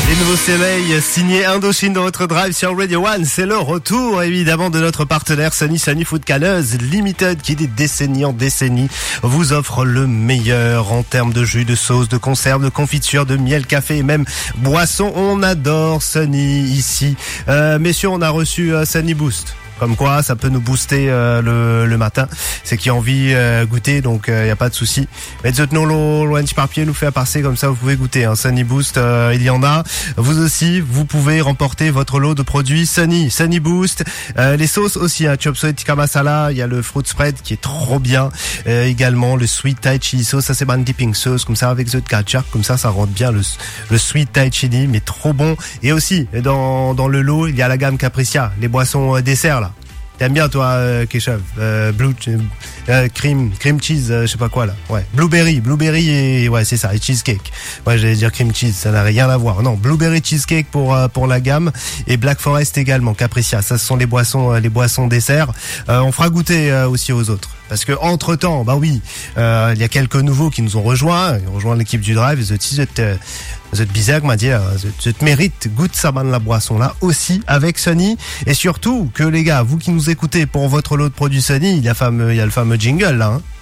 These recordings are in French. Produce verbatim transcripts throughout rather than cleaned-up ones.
Les nouveaux soleils signés Indochine dans votre drive sur Radio One. C'est le retour évidemment de notre partenaire Sunny Sunny Food Canneuse Limited qui des décennies en décennies vous offre le meilleur en termes de jus, de sauce, de conserve, de confiture, de miel, café et même boisson. On adore Sunny ici. Euh, messieurs, on a reçu euh, Sunny Boost. Comme quoi, ça peut nous booster euh, le, le matin. C'est qui a envie euh, goûter, donc il euh, y a pas de souci. Mais non, loin par pied nous fait passer comme ça, vous pouvez goûter. Hein. Sunny Boost, euh, il y en a. Vous aussi, vous pouvez remporter votre lot de produits Sunny, Sunny Boost. Euh, les sauces aussi, hein, chop suey tikka masala. Il y a le fruit spread qui est trop bien. Euh, également le sweet Thai chili sauce, ça c'est ban dipping sauce comme ça avec the ketchup, comme ça ça rentre bien le le sweet Thai chili, mais trop bon. Et aussi dans dans le lot, il y a la gamme Capricia, les boissons euh, desserts là. T'aimes bien toi, euh, Keshav, euh, blue, euh, cream, cream cheese, euh, je sais pas quoi là. Ouais, blueberry, blueberry et ouais c'est ça, et cheesecake. Ouais, j'allais dire cream cheese, ça n'a rien à voir. Non, blueberry cheesecake pour euh, pour la gamme et Black Forest également, Capricia. Ça, ce sont les boissons, euh, les boissons desserts. Euh, on fera goûter euh, aussi aux autres. Parce que entre temps, bah oui, euh, il y a quelques nouveaux qui nous ont rejoints, ils ont rejoint l'équipe du Drive. Vous êtes, vous êtes bizarre, m'a dit, vous êtes mérite, goûte ça de la boisson là aussi avec Sunny. Et surtout que les gars, vous qui nous écoutez pour votre lot de produits Sunny, il y a fameux, il y a le fameux jingle là. Hein.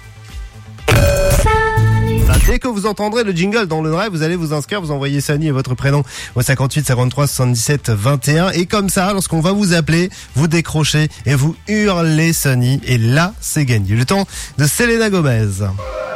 Dès que vous entendrez le jingle dans le drive, vous allez vous inscrire, vous envoyez Sunny et votre prénom au cinquante-huit cinquante-trois soixante-dix-sept vingt et un. Et comme ça, lorsqu'on va vous appeler, vous décrochez et vous hurlez Sunny. Et là, c'est gagné. Le temps de Selena Gomez.